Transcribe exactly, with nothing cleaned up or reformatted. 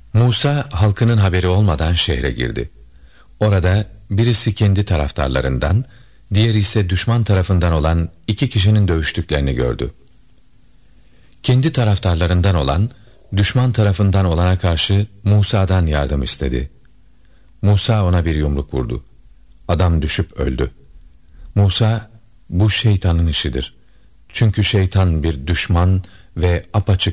Musa halkının haberi olmadan şehre girdi. Orada birisi kendi taraftarlarından, diğeri ise düşman tarafından olan iki kişinin dövüştüklerini gördü. Kendi taraftarlarından olan, düşman tarafından olana karşı Musa'dan yardım istedi. Musa ona bir yumruk vurdu. Adam düşüp öldü. Musa, bu şeytanın işidir. Çünkü şeytan bir düşman ve apaçık